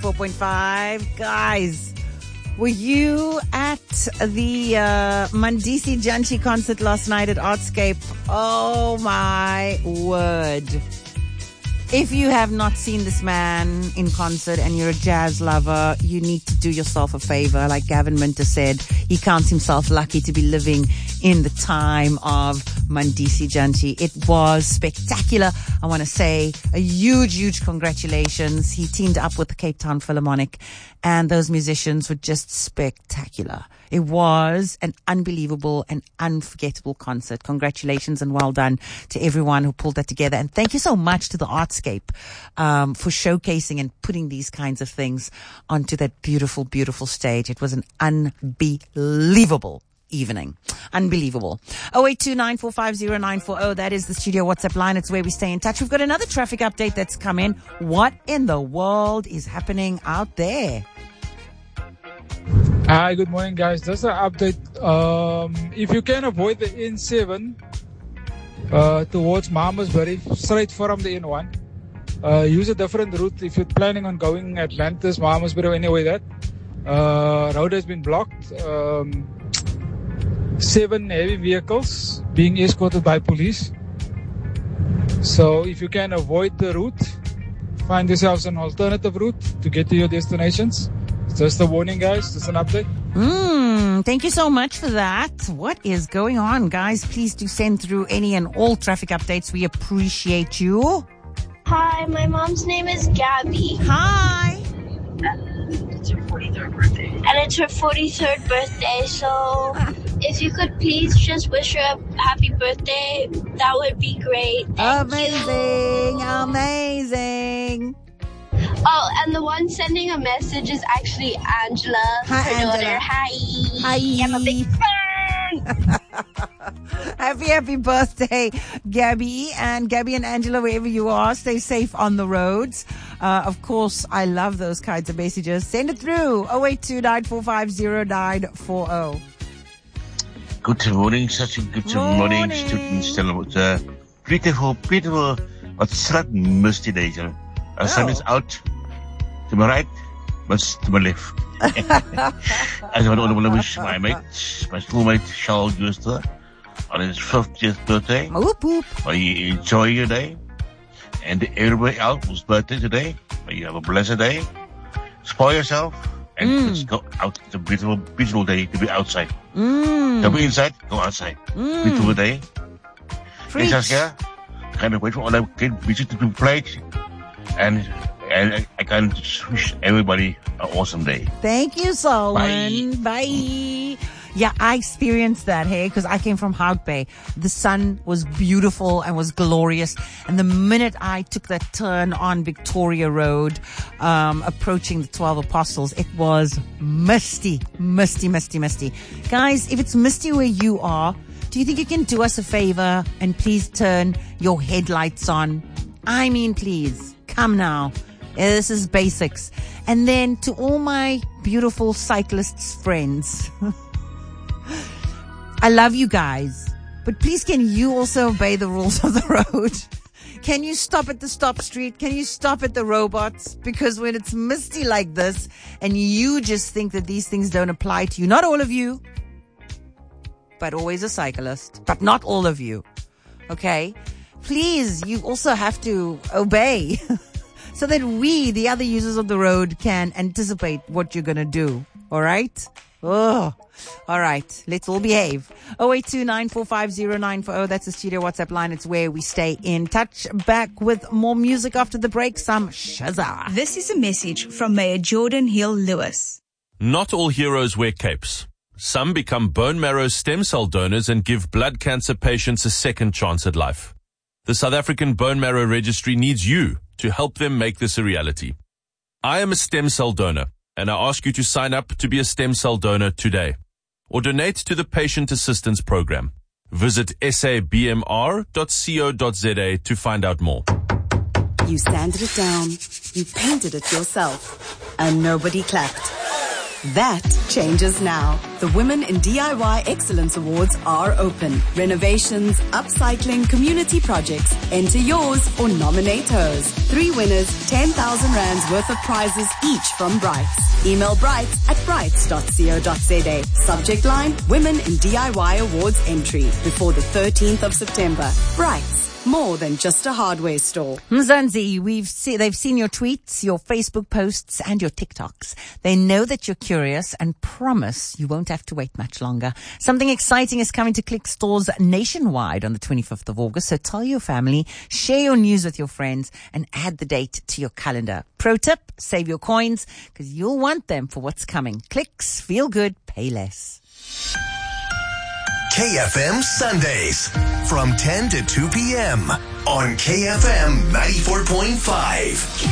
94.5. Guys, were you at the Mandisi Janchi concert last night at Artscape? Oh my word. If you have not seen this man in concert and you're a jazz lover, you need to do yourself a favor. Like Gavin Minter said, he counts himself lucky to be living in the time of Mandisi Janchi. It was spectacular. I want to say a huge congratulations. He teamed up with the Cape Town Philharmonic and those musicians were just spectacular. It was an unbelievable and unforgettable concert. Congratulations and well done to everyone who pulled that together. And thank you so much to the Artscape for showcasing and putting these kinds of things onto that beautiful, beautiful stage. It was an unbelievable evening. Unbelievable. 0829450940. That is the studio WhatsApp line. It's where we stay in touch. We've got another traffic update that's come in. What in the world is happening out there? Hi, good morning, guys. Just an update. If you can avoid the N7 towards Mamasbury, straight from the N1, use a different route if you're planning on going Atlantis, Mamasbury, or anyway that. Road has been blocked. 7 heavy vehicles being escorted by police. So if you can avoid the route, find yourselves an alternative route to get to your destinations. Just a warning, guys. Just an update. Thank you so much for that. What is going on, guys? Please do send through any and all traffic updates. We appreciate you. Hi, my mom's name is Gabby. Hi. It's her 43rd birthday. And it's her 43rd birthday, so if you could please just wish her a happy birthday, that would be great. Thank you. Amazing. Oh, and the one sending a message is actually Angela. Hi, her Angela. daughter. Hi. Hi. I'm a big fan. Happy birthday, Gabby. And Gabby and Angela, wherever you are, stay safe on the roads. Of course, I love those kinds of messages. Send it through 0829450940. Good morning, such a good morning, students. Beautiful, but slight misty days. The sun is out to my right, but to my left. I want to wish my schoolmate, Charles Guster, on his 50th birthday. Whoop, whoop. May you enjoy your day. And everybody else whose birthday today, may you have a blessed day. Spoil yourself. And let's go out. It's a beautiful day to be outside. Don't be inside, go outside. Beautiful day. Preach. And Saskia, kind of wait for all the good music to be played. And I can just wish everybody an awesome day. Thank you, Solon. Bye. Yeah, I experienced that, hey, because I came from Hout Bay. The sun was beautiful and was glorious. And the minute I took that turn on Victoria Road, approaching the 12 Apostles, it was misty. Guys, if it's misty where you are, do you think you can do us a favor and please turn your headlights on? I mean, please, come now. This is basics. And then to all my beautiful cyclists friends, I love you guys, but please can you also obey the rules of the road? Can you stop at the stop street? Can you stop at the robots? Because when it's misty like this and you just think that these things don't apply to you, not all of you, but always a cyclist, but not all of you. Okay? Please, you also have to obey so that we, the other users of the road, can anticipate what you're going to do. All right? Oh, all right. Let's all behave. 0829450940. That's the studio WhatsApp line. It's where we stay in touch. Back with more music after the break. Some Shazza. This is a message from Mayor Jordan Hill Lewis. Not all heroes wear capes. Some become bone marrow stem cell donors and give blood cancer patients a second chance at life. The South African Bone Marrow Registry needs you to help them make this a reality. I am a stem cell donor, and I ask you to sign up to be a stem cell donor today, or donate to the Patient Assistance Program. Visit sabmr.co.za to find out more. You sanded it down, you painted it yourself, and nobody clapped. That changes now. The Women in DIY Excellence Awards are open. Renovations, upcycling, community projects. Enter yours or nominate hers. 3 winners, 10,000 rands worth of prizes each from Brights. Email brights@brights.co.za. Subject line, Women in DIY Awards entry before the 13th of September. Brights. More than just a hardware store. Mzansi, they've seen your tweets, your Facebook posts, and your TikToks. They know that you're curious and promise you won't have to wait much longer. Something exciting is coming to Click stores nationwide on the 25th of August. So tell your family, share your news with your friends, and add the date to your calendar. Pro tip, save your coins because you'll want them for what's coming. Clicks, feel good, pay less. KFM Sundays from 10 to 2 p.m. on KFM 94.5.